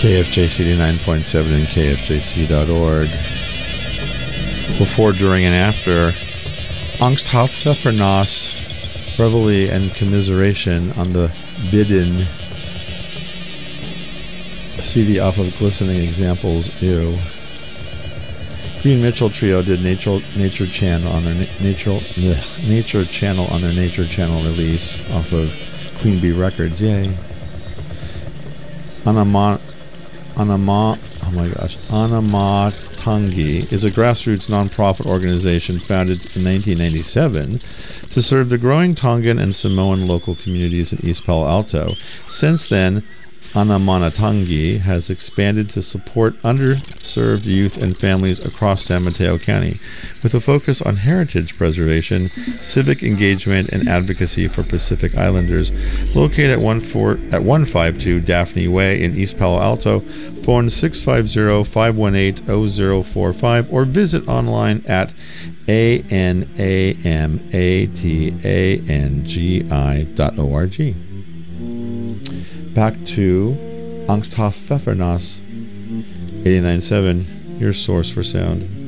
KFJC 89.7 and KFJC.org. Before, during, and after, Angst haft Pfeffer Nass, reveille and commiseration on the Bidden CD off of Glistening Examples, Ew. Green Mitchell Trio did Nature Channel on their Nature Channel on their Nature Channel release off of Queen Bee Records, yay. Anamatangi is a grassroots non-profit organization founded in 1997 to serve the growing Tongan and Samoan local communities in East Palo Alto. Since then, Anamanatangi has expanded to support underserved youth and families across San Mateo County, with a focus on heritage preservation, civic engagement, and advocacy for Pacific Islanders. Located at 152 Daphne Way in East Palo Alto, phone 650-518-0045 or visit online at anamatangi.org. Back to Angst haft Pfeffer Nass 89.7, your source for sound.